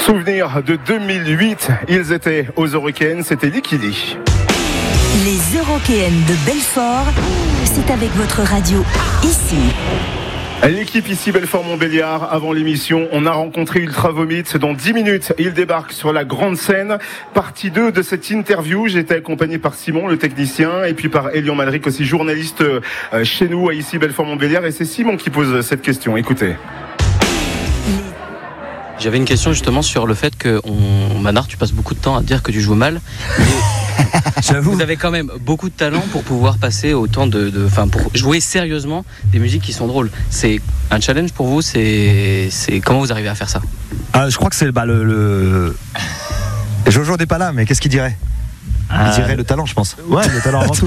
Souvenir de 2008, ils étaient aux Eurockéennes, c'était Likili. Les Eurockéennes de Belfort, c'est avec votre radio, ici. L'équipe ici Belfort-Montbéliard, avant l'émission, on a rencontré Ultra Vomit. Dans 10 minutes, ils débarquent sur la grande scène. Partie 2 de cette interview, j'étais accompagné par Simon, le technicien, et puis par Elian Malric, aussi journaliste chez nous, à ici Belfort-Montbéliard. Et c'est Simon qui pose cette question. Écoutez. J'avais une question justement sur le fait que, Manard, tu passes beaucoup de temps à dire que tu joues mal. J'avoue. Vous avez quand même beaucoup de talent pour pouvoir passer autant pour jouer sérieusement des musiques qui sont drôles. C'est un challenge pour vous. C'est comment vous arrivez à faire ça? Je crois que c'est le. Jojo n'est pas là, mais qu'est-ce qu'il dirait? Il dirait le talent, je pense. Ouais, le talent avant tout.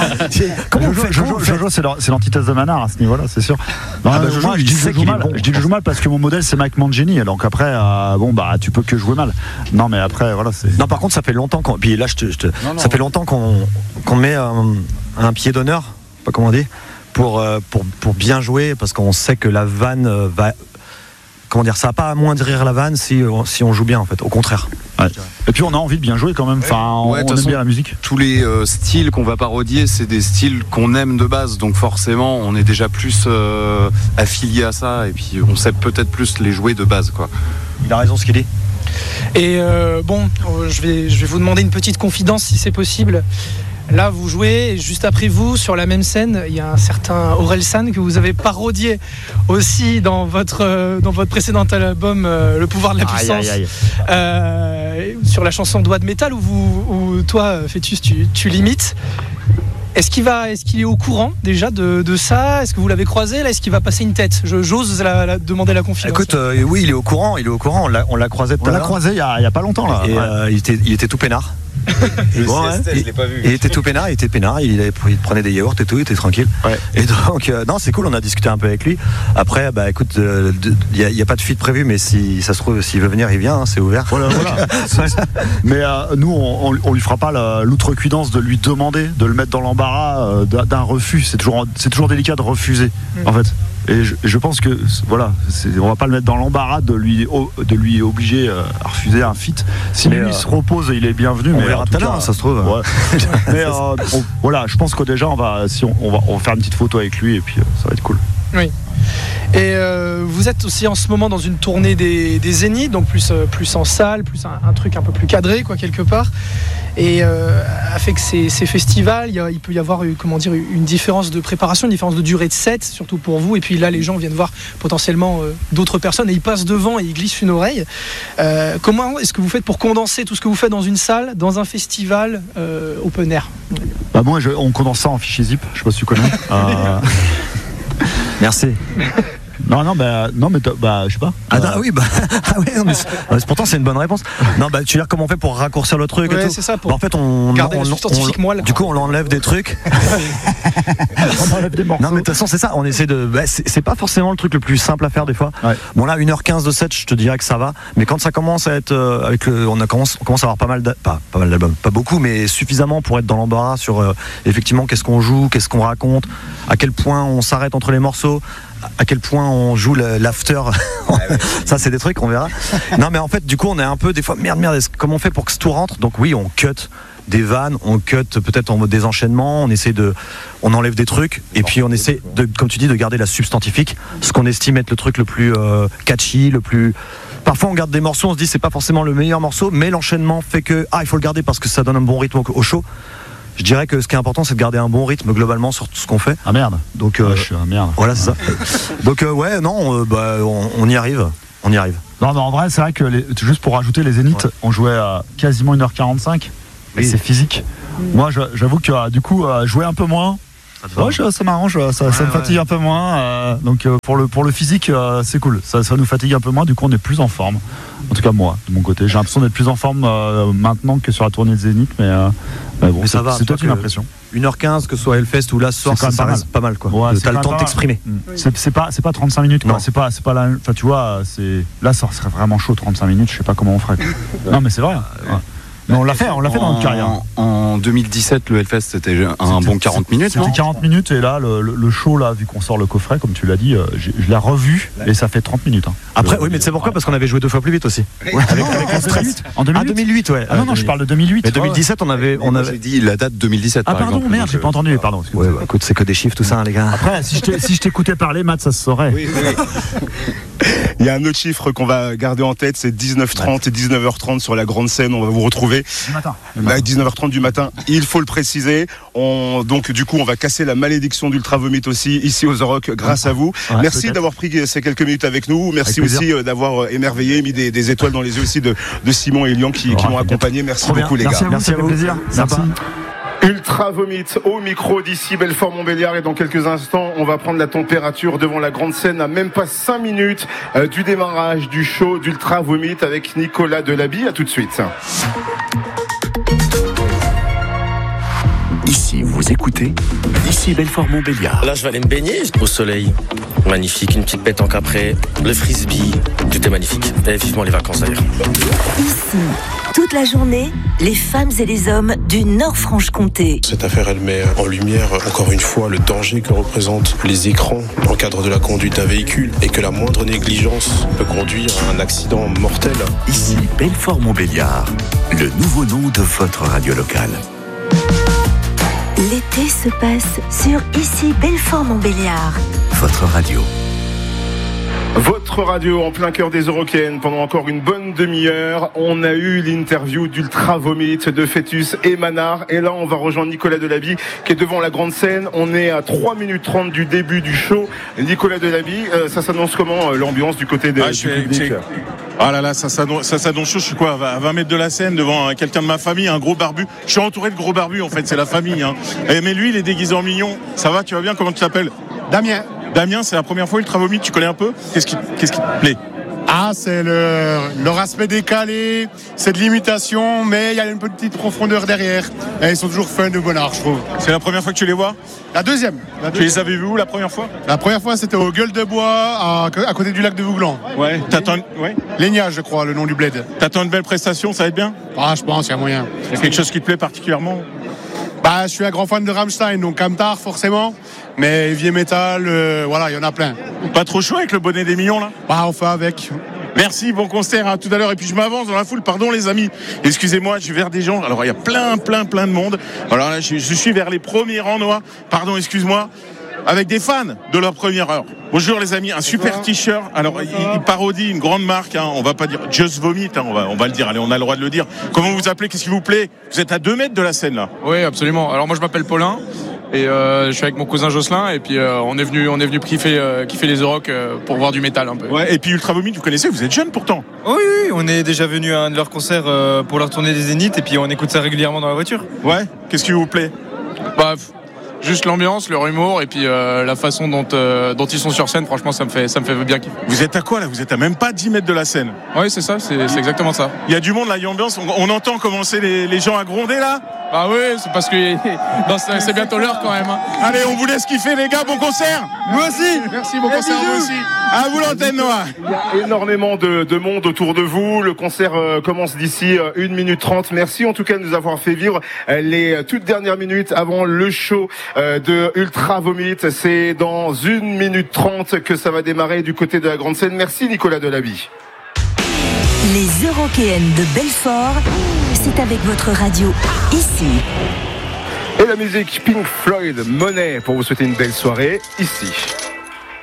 Jojo, c'est l'antithèse de Manard à ce niveau-là, c'est sûr. Jojo, moi, je dis que je joue mal parce que mon modèle c'est Mike Mangini. Donc après, tu peux que jouer mal. Non, mais après, voilà. Non, par contre, ça fait longtemps qu'on. Puis là, ça fait longtemps qu'on met un pied d'honneur, pas comment on dit, pour bien jouer, parce qu'on sait que la vanne va. Comment dire, ça va pas amoindrir la vanne si on joue bien, en fait, au contraire. Ouais. Et puis on a envie de bien jouer quand même. Enfin, on aime bien la musique. Tous les styles qu'on va parodier, c'est des styles qu'on aime de base, donc forcément on est déjà plus affilié à ça, et puis on sait peut-être plus les jouer de base, quoi. Il a raison ce qu'il dit. Et je vais vous demander une petite confidence si c'est possible. Là, vous jouez, et juste après vous, sur la même scène, il y a un certain Orelsan que vous avez parodié aussi dans votre précédent album, Le pouvoir de la puissance, sur la chanson Doigt de métal, où toi, Fœtus, tu l'imites. Est-ce qu'il est au courant déjà de ça? Est-ce que vous l'avez croisé? Là, est-ce qu'il va passer une tête? J'ose demander la confidence. Écoute, oui, il est au courant. On l'a croisé tout à l'heure. On l'a croisé il y a pas longtemps là. Et il était tout peinard. Je l'ai pas vu. Il était tout peinard, il prenait des yaourts et tout, il était tranquille. Ouais. Et donc, non, c'est cool, on a discuté un peu avec lui. Après, écoute, il n'y a pas de feat prévu, mais si ça se trouve, s'il veut venir, il vient, hein, c'est ouvert. Voilà. Mais nous, on lui fera pas l'outrecuidance de lui demander de le mettre dans l'embarras d'un refus. C'est toujours délicat de refuser, en fait. Et je pense que on va pas le mettre dans l'embarras de lui obliger à refuser un feat. Si lui se repose, il est bienvenu. On verra tout à l'heure, ça se trouve. Ouais. Mais je pense que déjà on va faire une petite photo avec lui et puis ça va être cool. Oui. Et vous êtes aussi en ce moment dans une tournée des Zéniths, donc plus en salle, plus un truc un peu plus cadré, quoi, quelque part. Et avec ces festivals, il peut y avoir une différence de préparation, une différence de durée de set, surtout pour vous. Et puis là, les gens viennent voir potentiellement d'autres personnes et ils passent devant et ils glissent une oreille. Comment est-ce que vous faites pour condenser tout ce que vous faites dans une salle, dans un festival open air? Moi, on condense ça en fichier zip. Je sais pas si tu connais. Merci. Non, mais je sais pas. Pourtant c'est une bonne réponse. Non, tu veux dire comment on fait pour raccourcir le truc et tout. C'est ça. En fait, on garder la substantifique moelle. Du coup, on enlève des trucs. On enlève des morceaux. Non, mais de toute façon, c'est ça. On essaie de. C'est pas forcément le truc le plus simple à faire des fois. Ouais. Bon, là, 1h15 de set, je te dirais que ça va. Mais quand ça commence à être on commence à avoir pas mal d'albums, pas beaucoup, mais suffisamment pour être dans l'embarras sur effectivement qu'est-ce qu'on joue, qu'est-ce qu'on raconte, à quel point on s'arrête entre les morceaux, à quel point on joue l'after. Ça, c'est des trucs, on verra. Non, mais en fait, du coup, on est un peu des fois merde, comment on fait pour que tout rentre? Donc oui, on cut des vannes, on cut peut-être en mode des enchaînements, on enlève des trucs, et puis on essaie de, comme tu dis, de garder la substantifique, ce qu'on estime être le truc le plus catchy, le plus. Parfois on garde des morceaux, on se dit c'est pas forcément le meilleur morceau, mais l'enchaînement fait que il faut le garder parce que ça donne un bon rythme au show. Je dirais que ce qui est important, c'est de garder un bon rythme globalement sur tout ce qu'on fait. Ah merde. Donc je suis un merde. Voilà, c'est ça. Donc on y arrive. On y arrive. Non, mais en vrai, c'est vrai que juste pour rajouter les Zéniths, on jouait à quasiment 1h45. Et c'est physique. Moi, j'avoue que du coup, jouer un peu moins. Ça m'arrange, ça me fatigue un peu moins. Donc pour le physique, c'est cool. Ça nous fatigue un peu moins. Du coup, on est plus en forme. En tout cas, moi, de mon côté, j'ai l'impression d'être plus en forme maintenant que sur la tournée de Zénith. Mais bon, mais ça va. C'est peut-être une impression. 1h15, que ce soit Hellfest ou là ce soir, ça reste pas mal, quoi. Ouais, t'as le temps de t'exprimer. C'est pas 35 minutes, quoi. C'est pas la. Enfin, tu vois, là, ça serait vraiment chaud 35 minutes. Je sais pas comment on ferait. Non, mais c'est vrai. Mais on l'a fait dans notre carrière. En 2017, le Hellfest, c'était un bon 40 minutes. C'était 40 minutes, et là, le show, là, vu qu'on sort le coffret, comme tu l'as dit, je l'ai revu, et ça fait 30 minutes. Hein. Après, oui, mais tu sais pourquoi ? Parce qu'on avait joué 2 fois plus vite aussi. Ouais. Avec le stress. En 2008, ouais. Ah non, je parle de 2008. Mais 2017, on avait. J'ai dit la date 2017. Ah, pardon, exemple, merde, j'ai pas entendu, pardon. Ouais, bah, écoute, c'est que des chiffres, tout ça, hein, les gars. Après, si je t'écoutais parler, Matt, ça se saurait. Oui. Il y a un autre chiffre qu'on va garder en tête, c'est 19h30 et 19h30 sur la grande scène. On va vous retrouver. Du matin. 19h30 du matin, il faut le préciser. Donc du coup, on va casser la malédiction d'Ultra Vomit aussi ici aux The Rock grâce à vous. Ouais, merci peut-être. d'avoir pris ces quelques minutes avec nous. Merci avec aussi d'avoir émerveillé, mis des étoiles dans les yeux aussi de Simon et Lyon qui m'ont accompagné. Merci beaucoup les gars. Merci à vous, plaisir. Sympa. Ultra Vomit au micro d'ici Belfort-Montbéliard, et dans quelques instants on va prendre la température devant la grande scène à même pas 5 minutes du démarrage du show d'Ultra Vomit avec Nicolas Delaby. À tout de suite. Ici, vous écoutez Ici Belfort-Montbéliard. Là, je vais aller me baigner au soleil. Magnifique, une petite pétanque après, le frisbee, tout est magnifique. Et vivement les vacances d'ailleurs. Ici, toute la journée, les femmes et les hommes du Nord-Franche-Comté. Cette affaire, elle met en lumière, encore une fois, le danger que représentent les écrans dans le cadre de la conduite d'un véhicule et que la moindre négligence peut conduire à un accident mortel. Ici Belfort-Montbéliard, le nouveau nom de votre radio locale. L'été se passe sur Ici Belfort-Montbéliard. Votre radio. Votre radio en plein cœur des Eurocaines pendant encore une bonne demi-heure. On a eu l'interview d'Ultra Vomit, de Fœtus et Manard. Et là, on va rejoindre Nicolas Delaby qui est devant la grande scène. On est à 3 minutes 30 du début du show. Nicolas Delaby, ça s'annonce comment l'ambiance du côté du public ? Ah là là, ça s'annonce chaud. Je suis quoi, à 20 mètres de la scène devant quelqu'un de ma famille, un gros barbu. Je suis entouré de gros barbus en fait, c'est la famille. Hein. Mais lui, il est déguisé en mignon. Ça va, tu vas bien ? Comment tu t'appelles ? Damien, c'est la première fois Ultra Vomit, tu connais un peu ? Qu'est-ce qui te plaît ? Ah, c'est leur aspect décalé, c'est de l'imitation, mais il y a une petite profondeur derrière. Et ils sont toujours fun de bon art, je trouve. C'est la première fois que tu les vois ? La deuxième. Tu les avais vus où la première fois ? La première fois, c'était au Gueule de Bois, à côté du lac de Vouglan. Ouais. Légnage, je crois, le nom du bled. T'attends une belle prestation, ça va être bien ? Ah, je pense, il y a moyen. Il y a quelque chose qui te plaît particulièrement ? Bah, je suis un grand fan de Rammstein, donc Kamtar, forcément. Mais heavy metal, voilà, il y en a plein. Pas trop chaud avec le bonnet des millions, là ? Bah, on fait avec. Merci, bon concert, à tout à l'heure. Et puis je m'avance dans la foule, pardon les amis. Excusez-moi, je suis vers des gens. Alors il y a plein de monde. Alors là, je suis vers les premiers rangs noirs. Pardon, excuse-moi. Avec des fans de leur première heure. Bonjour les amis, un super t-shirt. Alors il parodie une grande marque, hein. On va pas dire Just Vomit, hein. on va le dire, allez, on a le droit de le dire. Comment vous appelez, qu'est-ce qui vous plaît ? Vous êtes à 2 mètres de la scène là. Oui, absolument. Alors moi je m'appelle Paulin et je suis avec mon cousin Jocelyn et puis on est venu kiffer les The Rock pour voir du métal un peu. Ouais, et puis Ultra Vomit, vous connaissez, vous êtes jeune pourtant. Oui, on est déjà venu à un de leurs concerts pour leur tournée des Zéniths et puis on écoute ça régulièrement dans la voiture. Ouais, qu'est-ce qui vous plaît ? Juste l'ambiance, leur humour et puis la façon dont ils sont sur scène, franchement ça me fait bien kiffer. Vous êtes à quoi là ? Vous êtes à même pas 10 mètres de la scène. Oui, c'est ça, c'est exactement ça. Il y a du monde là, il y a ambiance, on entend commencer les gens à gronder là. Bah oui, c'est parce que c'est bientôt l'heure quand même. Hein. Allez, on vous laisse kiffer les gars, bon concert. Vous aussi. Merci, bon concert vous aussi. À vous l'antenne Noah. Il y a énormément de monde autour de vous. Le concert commence d'ici 1 minute 30. Merci en tout cas de nous avoir fait vivre les toutes dernières minutes avant le show de Ultra Vomit. C'est dans 1 minute 30 que ça va démarrer du côté de la grande scène. Merci Nicolas Delaby. Les Eurocaines de Belfort, c'est avec votre radio ici. Et la musique Pink Floyd, Money, pour vous souhaiter une belle soirée ici.